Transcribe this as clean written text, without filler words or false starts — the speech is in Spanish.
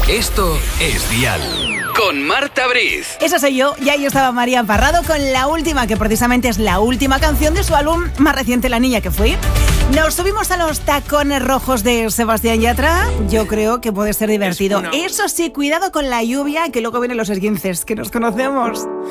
Esto es Dial. Con Marta Briz. Esa soy yo, y ahí estaba María Parrado con la última, que precisamente es la última canción de su álbum más reciente, La niña que fui. Nos subimos a los tacones rojos de Sebastián Yatra. Yo creo que puede ser divertido. Eso sí, cuidado con la lluvia, que luego vienen los esguinces, que nos conocemos.